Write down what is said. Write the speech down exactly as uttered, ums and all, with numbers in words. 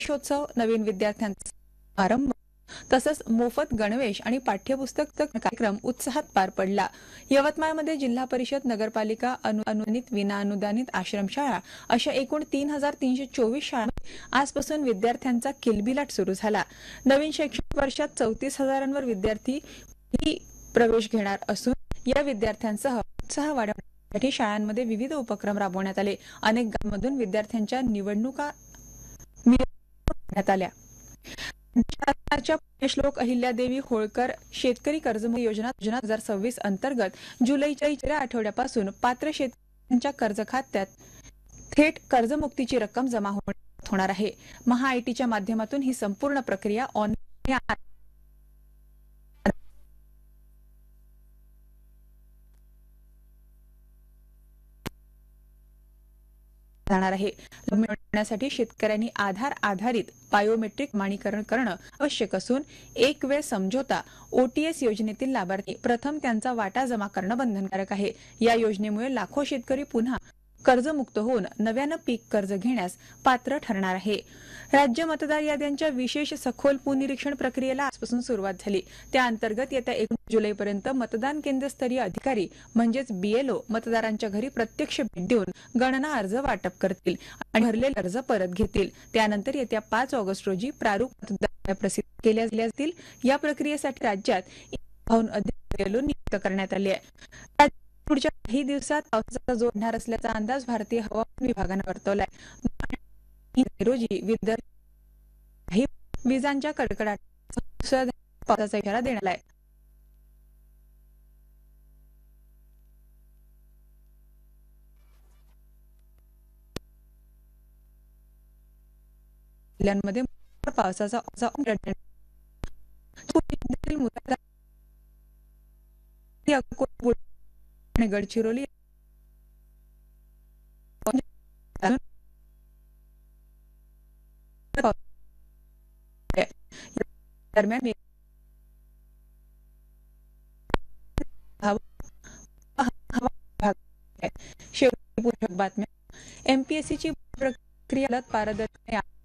गणेशोत्सव, नवीन विद्यार्थ्यांचा आरंभ तसंच मोफत गणवेश आणि पाठ्यपुस्तक कार्यक्रम उत्साहात पार पडला। यवतमाळमध्ये जिल्हा परिषद, नगरपालिका, अनुदानित, विनाअनुदानित आश्रमशाळा अशा एकूण तीन हजार तीनशे चोवीस शाळांमध्ये आजपासून विद्यार्थ्यांचा किलबिलाट सुरू झाला। नवीन शैक्षणिक वर्षात चौतीस हजारांवर विद्यार्थी प्रवेश घेणार असून या विद्यार्थ्यांसह उत्साह वाढवण्यासाठी शाळांमध्ये विविध उपक्रम राबवण्यात आले। अनेक गावांमधून विद्यार्थ्यांच्या निवडणुका आल्या। श्लोक अहिल्यादेवी होळकर शेतकरी कर्जमुक्ती योजना दोन हजार सव्वीस अंतर्गत जुलैच्या आठवड्यापासून पात्र शेतकऱ्यांच्या कर्ज खात्यात थेट कर्जमुक्तीची रक्कम जमा होणार आहे। महाआयटीच्या माध्यमातून ही संपूर्ण प्रक्रिया ऑनलाईन जाणार आहे। मिळवण्यासाठी शेतकऱ्यांनी आधार आधारित बायोमेट्रिक प्रमाणीकरण करणं आवश्यक असून एक वेळ समझोता ओटीएस योजनेतील लाभार्थी प्रथम त्यांचा वाटा जमा करणं बंधनकारक आहे। या योजनेमुळे लाखो शेतकरी पुन्हा कर्जमुक्त होऊन नव्यानं पीक कर्ज घेण्यास पात्र ठरणार आहे। राज्य मतदार याद्यांच्या विशेष सखोल पुनरीक्षण प्रक्रियेला आजपासून सुरुवात झाली। त्या अंतर्गत येत्या एकोणीस जुलैपर्यंत मतदान केंद्रस्तरीय अधिकारी म्हणजेच बीएलओ मतदारांच्या घरी प्रत्यक्ष भेट देऊन गणना अर्ज वाटप करतील आणि भरलेले अर्ज परत घेतील। त्यानंतर येत्या पाच ऑगस्ट रोजी प्रारूप मतदार प्रसिद्ध केल्या जातील। या प्रक्रियेसाठी राज्यात बीएलओ नियुक्त करण्यात आले आहे। पुढच्या काही दिवसात पावसाचा जोर वाढणार असल्याचा अंदाज भारतीय हवामान विभागाने वर्तवलाय। रोजी विदर्भात विजांच्या कडकडाटासह पावसाचा इशारा देण्यात आलाय। जिल्ह्यांमध्ये पावसाचा गडचिरोली दरम्यान शेवटी बातम्या एमपीएससीची प्रक्रिया पारदर्शक